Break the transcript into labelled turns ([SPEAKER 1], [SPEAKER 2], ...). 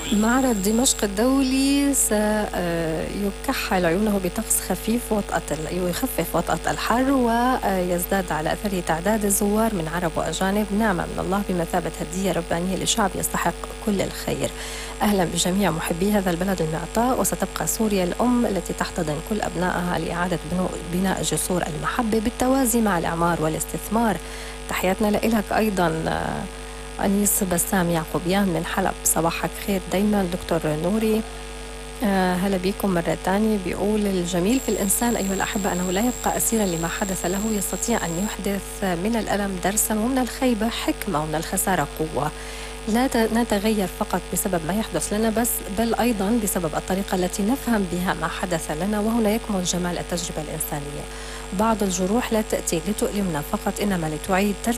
[SPEAKER 1] معرض دمشق الدولي سيكحل عيونه بطقس خفيف يخفف وطأة الحر ويزداد على أثره تعداد الزوار من عرب وأجانب، نعمة من الله بمثابة هدية ربانية لشعب يستحق كل الخير. أهلا بجميع محبي هذا البلد المعطاء، وستبقى سوريا الأم التي تحتضن كل أبنائها لإعادة بناء جسور المحبة بالتوازي مع الإعمار والاستثمار. تحياتنا لإلك أيضا أنيس بسام يعقوبيان من حلب. صباحك خير دايما دكتور نوري. هلا بكم مرة تانية. بيقول الجميل في الإنسان أيها الأحبة أنه لا يبقى أسيرا لما حدث له، يستطيع أن يحدث من الألم درسا ومن الخيبة حكمة ومن الخسارة قوة. لا نتغير فقط بسبب ما يحدث لنا بل أيضا بسبب الطريقة التي نفهم بها ما حدث لنا، وهنا يكمن جمال التجربة الإنسانية. بعض الجروح لا تأتي لتؤلمنا فقط، إنما لتعيد ترتيب